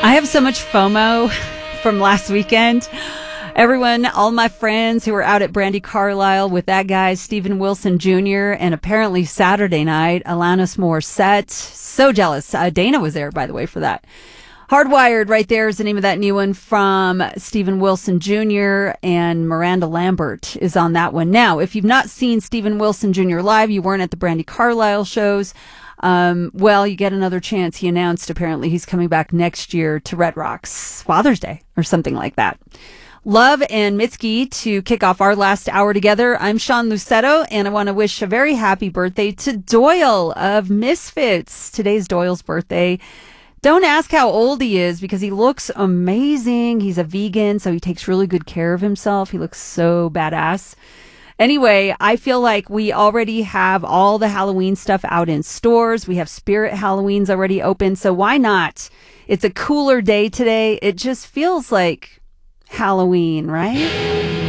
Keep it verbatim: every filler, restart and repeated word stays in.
I have so much FOMO from last weekend. Everyone, all my friends who were out at Brandi Carlile with that guy, Steven Wilson Junior, and apparently Saturday night, Alanis Morissette. So jealous. Uh, Dana was there, by the way, for that. Hardwired right there is the name of that new one from Steven Wilson Junior, and Miranda Lambert is on that one. Now, if you've not seen Steven Wilson Junior live, you weren't at the Brandi Carlile shows, um, well, you get another chance. He announced apparently he's coming back next year to Red Rocks Father's Day or something like that. Love and Mitski to kick off our last hour together. I'm Sean Lucetto, and I want to wish a very happy birthday to Doyle of Misfits. Today's Doyle's birthday. Don't ask how old he is because he looks amazing. He's a vegan, so he takes really good care of himself. He looks so badass. Anyway, I feel like we already have all the Halloween stuff out in stores. We have Spirit Halloween's already open, so why not? It's a cooler day today. It just feels like Halloween, right?